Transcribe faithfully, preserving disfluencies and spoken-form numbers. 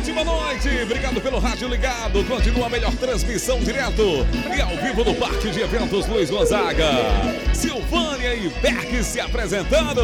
ótima noite. Obrigado pelo rádio ligado. Continua a melhor transmissão direto e ao vivo do Parque de Eventos Luiz Gonzaga. Silvânia e Berg se apresentando.